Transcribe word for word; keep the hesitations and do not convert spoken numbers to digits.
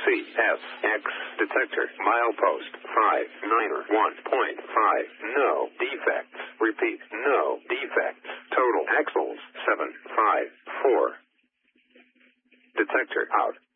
C S X detector milepost five niner one point five. No defects. Repeat, no defects. Total axles seven five four. Detector out.